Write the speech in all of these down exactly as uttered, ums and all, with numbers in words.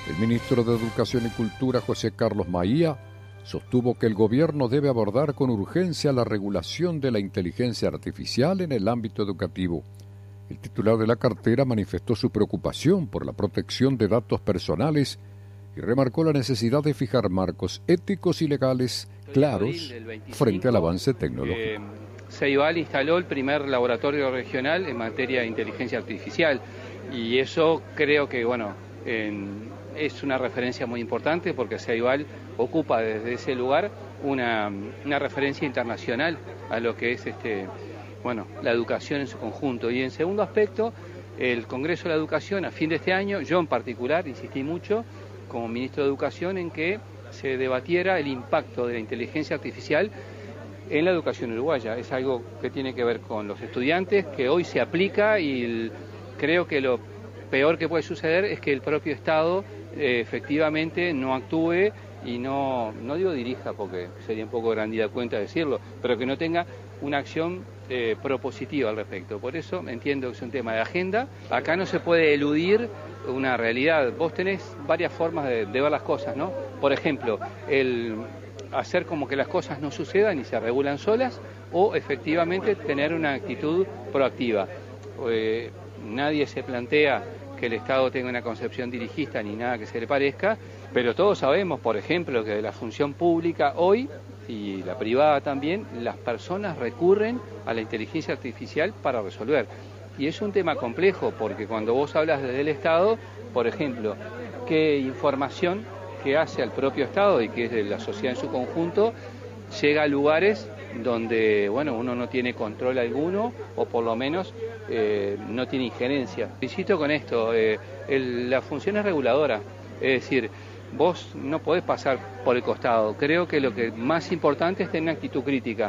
El ministro de Educación y Cultura, José Carlos Maía, sostuvo que el gobierno debe abordar con urgencia la regulación de la inteligencia artificial en el ámbito educativo. El titular de la cartera manifestó su preocupación por la protección de datos personales y remarcó la necesidad de fijar marcos éticos y legales claros frente al avance tecnológico. Eh, Ceibal instaló el primer laboratorio regional en materia de inteligencia artificial y eso creo que, bueno, en, es una referencia muy importante porque Ceibal ocupa desde ese lugar una, una referencia internacional a lo que es este, bueno, la educación en su conjunto. Y en segundo aspecto, el Congreso de la Educación a fin de este año, yo en particular insistí mucho como ministro de Educación en que se debatiera el impacto de la inteligencia artificial en la educación uruguaya. Es algo que tiene que ver con los estudiantes, que hoy se aplica y el, creo que lo peor que puede suceder es que el propio Estado eh, efectivamente no actúe y no, no digo dirija porque sería un poco grandilocuente decirlo, pero que no tenga una acción eh, propositiva al respecto. Por eso entiendo que es un tema de agenda. Acá no se puede eludir una realidad. Vos tenés varias formas de, de ver las cosas, ¿no? Por ejemplo, el hacer como que las cosas no sucedan y se regulan solas, o efectivamente tener una actitud proactiva. Eh, nadie se plantea que el Estado tenga una concepción dirigista ni nada que se le parezca, pero todos sabemos, por ejemplo, que de la función pública hoy, y la privada también, las personas recurren a la inteligencia artificial para resolver. Y es un tema complejo, porque cuando vos hablas desde el Estado, por ejemplo, qué información que hace al propio Estado y que es de la sociedad en su conjunto, llega a lugares donde, bueno, uno no tiene control alguno o por lo menos eh, no tiene injerencia. Insisto con esto, eh, el, la función es reguladora, es decir, vos no podés pasar por el costado. Creo que lo que más importante es tener una actitud crítica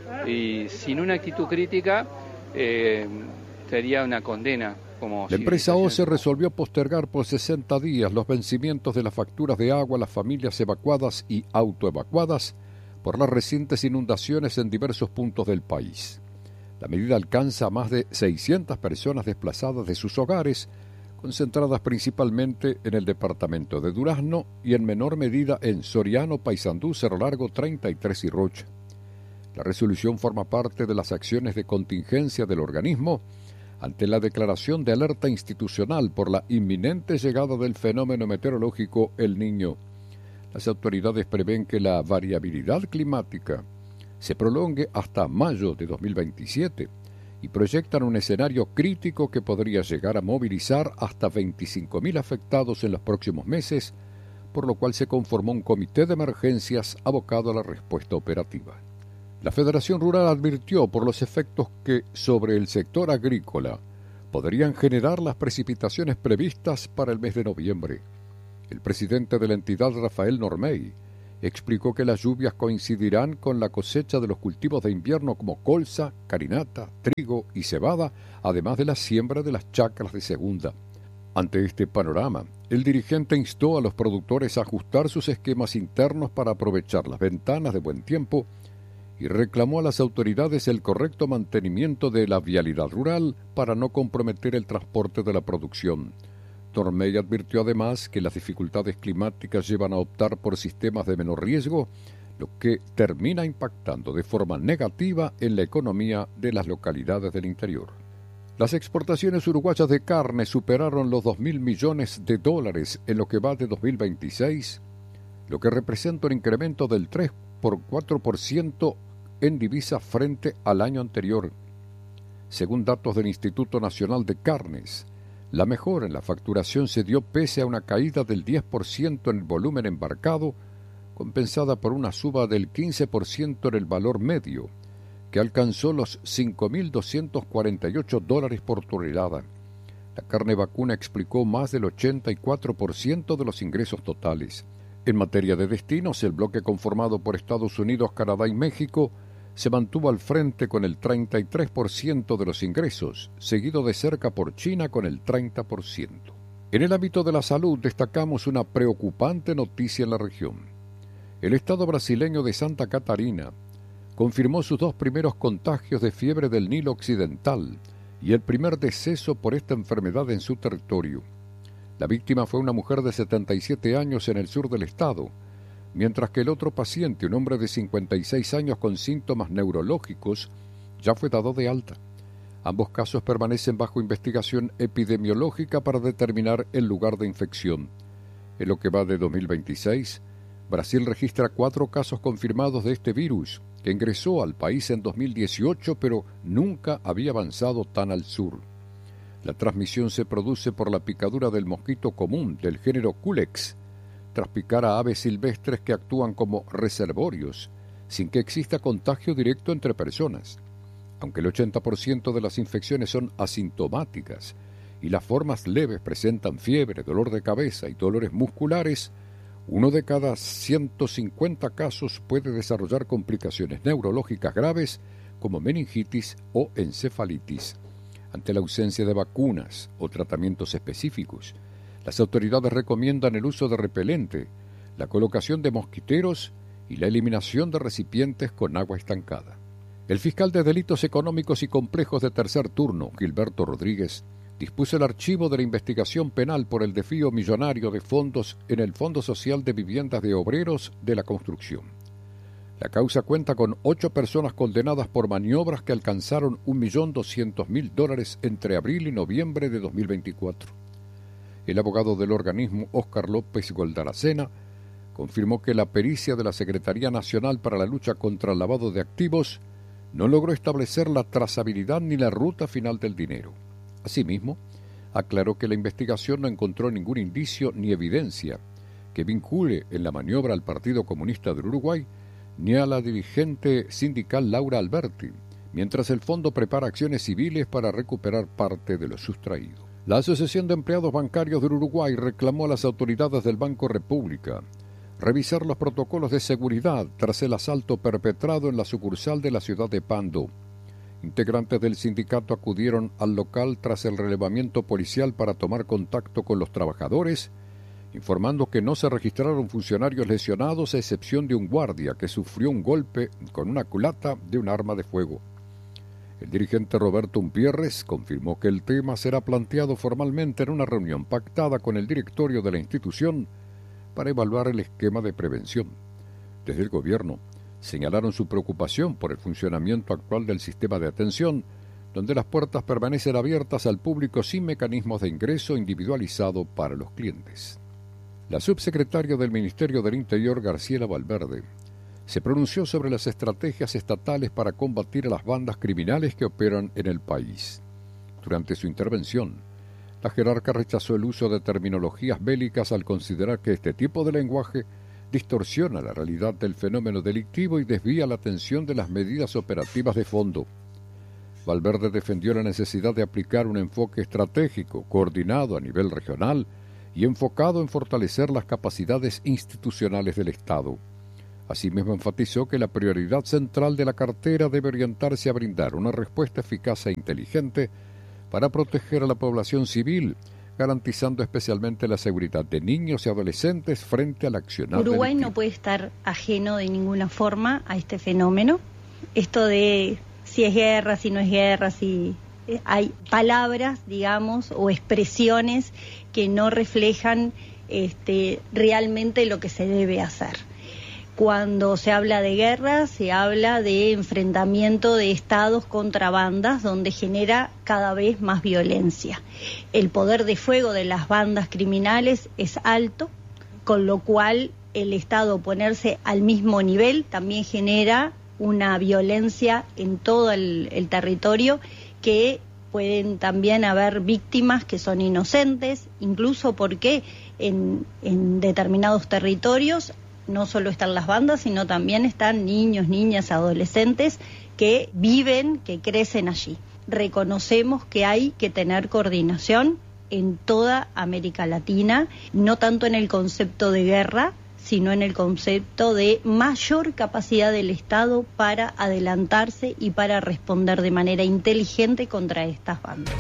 y sin una actitud crítica eh, sería una condena. Como la empresa OCE resolvió postergar por sesenta días los vencimientos de las facturas de agua a las familias evacuadas y autoevacuadas por las recientes inundaciones en diversos puntos del país. La medida alcanza a más de seiscientas personas desplazadas de sus hogares, concentradas principalmente en el departamento de Durazno y en menor medida en Soriano, Paysandú, Cerro Largo, treinta y tres y Rocha. La resolución forma parte de las acciones de contingencia del organismo ante la declaración de alerta institucional por la inminente llegada del fenómeno meteorológico El Niño. Las autoridades prevén que la variabilidad climática se prolongue hasta mayo de dos mil veintisiete y proyectan un escenario crítico que podría llegar a movilizar hasta veinticinco mil afectados en los próximos meses, por lo cual se conformó un comité de emergencias abocado a la respuesta operativa. La Federación Rural advirtió por los efectos que sobre el sector agrícola podrían generar las precipitaciones previstas para el mes de noviembre. El presidente de la entidad, Rafael Normey, explicó que las lluvias coincidirán con la cosecha de los cultivos de invierno como colza, carinata, trigo y cebada, además de la siembra de las chacras de segunda. Ante este panorama, el dirigente instó a los productores a ajustar sus esquemas internos para aprovechar las ventanas de buen tiempo y reclamó a las autoridades el correcto mantenimiento de la vialidad rural para no comprometer el transporte de la producción. Normey advirtió además que las dificultades climáticas llevan a optar por sistemas de menor riesgo, lo que termina impactando de forma negativa en la economía de las localidades del interior. Las exportaciones uruguayas de carne superaron los dos mil millones de dólares en lo que va de dos mil veintiséis, lo que representa un incremento del tres por cuatro por ciento en divisa frente al año anterior. Según datos del Instituto Nacional de Carnes, la mejora en la facturación se dio pese a una caída del diez por ciento en el volumen embarcado, compensada por una suba del quince por ciento en el valor medio, que alcanzó los cinco mil doscientos cuarenta y ocho dólares por tonelada. La carne vacuna explicó más del ochenta y cuatro por ciento de los ingresos totales. En materia de destinos, el bloque conformado por Estados Unidos, Canadá y México se mantuvo al frente con el treinta y tres por ciento de los ingresos, seguido de cerca por China con el treinta por ciento. En el ámbito de la salud destacamos una preocupante noticia en la región. El estado brasileño de Santa Catarina confirmó sus dos primeros contagios de fiebre del Nilo Occidental y el primer deceso por esta enfermedad en su territorio. La víctima fue una mujer de setenta y siete años en el sur del estado, mientras que el otro paciente, un hombre de cincuenta y seis años con síntomas neurológicos, ya fue dado de alta. Ambos casos permanecen bajo investigación epidemiológica para determinar el lugar de infección. En lo que va de dos mil veintiséis, Brasil registra cuatro casos confirmados de este virus, que ingresó al país en dos mil dieciocho, pero nunca había avanzado tan al sur. La transmisión se produce por la picadura del mosquito común del género Culex, tras picar a aves silvestres que actúan como reservorios, sin que exista contagio directo entre personas. Aunque el ochenta por ciento de las infecciones son asintomáticas y las formas leves presentan fiebre, dolor de cabeza y dolores musculares, uno de cada ciento cincuenta casos puede desarrollar complicaciones neurológicas graves como meningitis o encefalitis. Ante la ausencia de vacunas o tratamientos específicos, las autoridades recomiendan el uso de repelente, la colocación de mosquiteros y la eliminación de recipientes con agua estancada. El fiscal de Delitos Económicos y Complejos de tercer turno, Gilberto Rodríguez, dispuso el archivo de la investigación penal por el desvío millonario de fondos en el Fondo Social de Viviendas de Obreros de la Construcción. La causa cuenta con ocho personas condenadas por maniobras que alcanzaron un millón doscientos mil dólares entre abril y noviembre de dos mil veinticuatro. El abogado del organismo, Óscar López Goldaracena, confirmó que la pericia de la Secretaría Nacional para la Lucha contra el Lavado de Activos no logró establecer la trazabilidad ni la ruta final del dinero. Asimismo, aclaró que la investigación no encontró ningún indicio ni evidencia que vincule en la maniobra al Partido Comunista del Uruguay ni a la dirigente sindical Laura Alberti, mientras el fondo prepara acciones civiles para recuperar parte de lo sustraído. La Asociación de Empleados Bancarios del Uruguay reclamó a las autoridades del Banco República revisar los protocolos de seguridad tras el asalto perpetrado en la sucursal de la ciudad de Pando. Integrantes del sindicato acudieron al local tras el relevamiento policial para tomar contacto con los trabajadores, informando que no se registraron funcionarios lesionados a excepción de un guardia que sufrió un golpe con una culata de un arma de fuego. El dirigente Roberto Umpierres confirmó que el tema será planteado formalmente en una reunión pactada con el directorio de la institución para evaluar el esquema de prevención. Desde el gobierno señalaron su preocupación por el funcionamiento actual del sistema de atención, donde las puertas permanecen abiertas al público sin mecanismos de ingreso individualizado para los clientes. La subsecretaria del Ministerio del Interior, Graciela Valverde, se pronunció sobre las estrategias estatales para combatir a las bandas criminales que operan en el país. Durante su intervención, la jerarca rechazó el uso de terminologías bélicas al considerar que este tipo de lenguaje distorsiona la realidad del fenómeno delictivo y desvía la atención de las medidas operativas de fondo. Valverde defendió la necesidad de aplicar un enfoque estratégico, coordinado a nivel regional y enfocado en fortalecer las capacidades institucionales del Estado. Asimismo, enfatizó que la prioridad central de la cartera debe orientarse a brindar una respuesta eficaz e inteligente para proteger a la población civil, garantizando especialmente la seguridad de niños y adolescentes frente al accionar delictivo. Uruguay no puede estar ajeno de ninguna forma a este fenómeno. Esto de si es guerra, si no es guerra, si hay palabras, digamos, o expresiones que no reflejan este, realmente lo que se debe hacer. Cuando se habla de guerra, se habla de enfrentamiento de estados contra bandas, donde genera cada vez más violencia. El poder de fuego de las bandas criminales es alto, con lo cual el Estado ponerse al mismo nivel también genera una violencia en todo el, el territorio, que pueden también haber víctimas que son inocentes, incluso porque en, en determinados territorios no solo están las bandas, sino también están niños, niñas, adolescentes que viven, que crecen allí. Reconocemos que hay que tener coordinación en toda América Latina, no tanto en el concepto de guerra, sino en el concepto de mayor capacidad del Estado para adelantarse y para responder de manera inteligente contra estas bandas.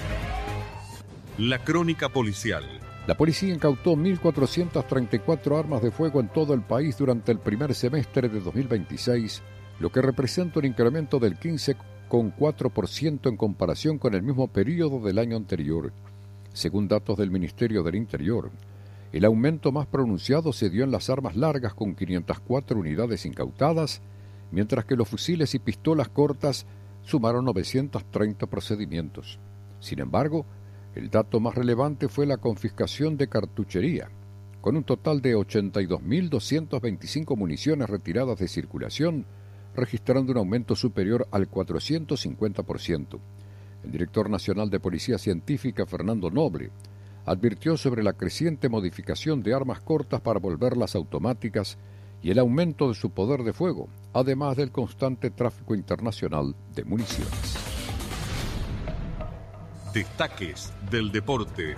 La crónica policial. La policía incautó mil cuatrocientas treinta y cuatro armas de fuego en todo el país durante el primer semestre de dos mil veintiséis, lo que representa un incremento del quince coma cuatro por ciento en comparación con el mismo periodo del año anterior. Según datos del Ministerio del Interior, el aumento más pronunciado se dio en las armas largas con quinientas cuatro unidades incautadas, mientras que los fusiles y pistolas cortas sumaron novecientos treinta procedimientos. Sin embargo, el dato más relevante fue la confiscación de cartuchería, con un total de ochenta y dos mil doscientas veinticinco municiones retiradas de circulación, registrando un aumento superior al cuatrocientos cincuenta por ciento. El director nacional de Policía Científica, Fernando Noble, advirtió sobre la creciente modificación de armas cortas para volverlas automáticas y el aumento de su poder de fuego, además del constante tráfico internacional de municiones. Destaques del deporte.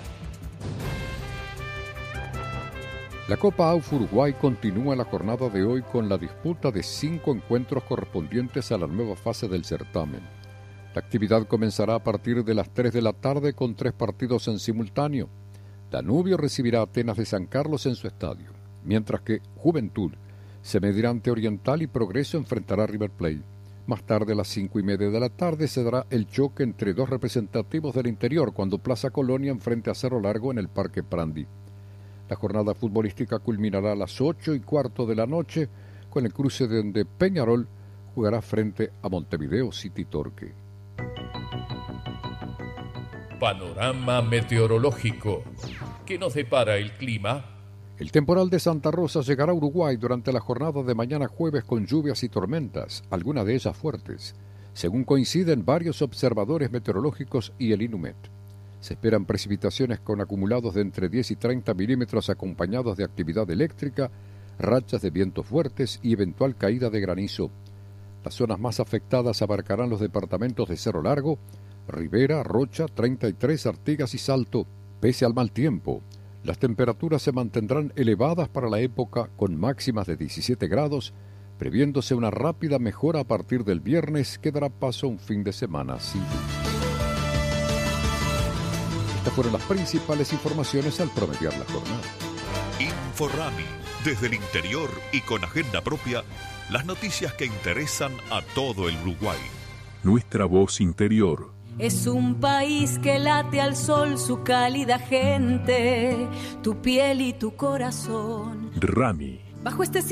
La Copa A U F Uruguay continúa la jornada de hoy con la disputa de cinco encuentros correspondientes a la nueva fase del certamen. La actividad comenzará a partir de las tres de la tarde con tres partidos en simultáneo. Danubio recibirá a Atenas de San Carlos en su estadio, mientras que Juventud se medirá ante Oriental y Progreso enfrentará a River Plate. Más tarde, a las cinco y media de la tarde, se dará el choque entre dos representativos del interior cuando Plaza Colonia enfrente a Cerro Largo en el Parque Prandi. La jornada futbolística culminará a las ocho y cuarto de la noche con el cruce de donde Peñarol jugará frente a Montevideo City Torque. Panorama meteorológico. ¿Qué nos depara el clima? El temporal de Santa Rosa llegará a Uruguay durante la jornada de mañana jueves con lluvias y tormentas, algunas de ellas fuertes, según coinciden varios observadores meteorológicos y el INUMET. Se esperan precipitaciones con acumulados de entre diez y treinta milímetros acompañados de actividad eléctrica, rachas de vientos fuertes y eventual caída de granizo. Las zonas más afectadas abarcarán los departamentos de Cerro Largo, Rivera, Rocha, treinta y tres, Artigas y Salto. Pese al mal tiempo, las temperaturas se mantendrán elevadas para la época con máximas de diecisiete grados, previéndose una rápida mejora a partir del viernes que dará paso a un fin de semana sin lluvia. Estas fueron las principales informaciones al promediar la jornada. Inforami, desde el interior y con agenda propia, las noticias que interesan a todo el Uruguay. Nuestra voz interior. Es un país que late al sol su cálida gente, tu piel y tu corazón. Rami. Bajo este